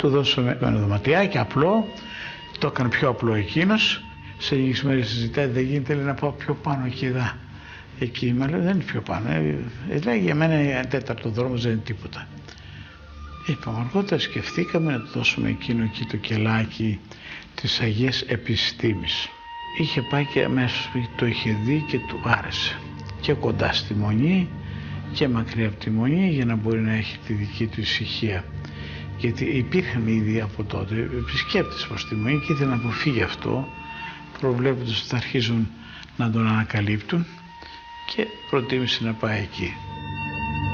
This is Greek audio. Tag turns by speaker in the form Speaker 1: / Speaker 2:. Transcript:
Speaker 1: του δώσαμε ένα δωματιάκι απλό, το έκανε πιο απλό εκείνος. Σε λίγες μέρες συζητάει, δεν γίνεται, λέει, να πάω πιο πάνω εκεί εδώ. Εκεί, μα λέω, δεν είναι πιο πάνω. Λέει, για μένα ένα τέταρτο δρόμος δεν είναι τίποτα. Είπαμε, αργότερα σκεφτήκαμε να του δώσουμε εκείνο εκεί το κελάκι της Αγίας Επιστήμης. Είχε πάει και αμέσως το είχε δει και του άρεσε. Και κοντά στη Μονή και μακριά από τη Μονή, για να μπορεί να έχει τη δική του ησυχία. Γιατί υπήρχαν ήδη από τότε επισκέπτες προς τη Μονή και ήθελε να αποφύγει αυτό, προβλέποντας ότι θα αρχίζουν να τον ανακαλύπτουν, και προτίμησε να πάει εκεί.